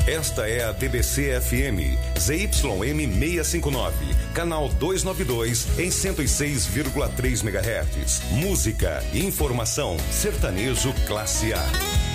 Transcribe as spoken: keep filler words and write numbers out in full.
Esta é a D B C F M, Z Y M seiscentos e cinquenta e nove, canal duzentos e noventa e dois, em cento e seis vírgula três megahertz. Música, informação, sertanejo classe A.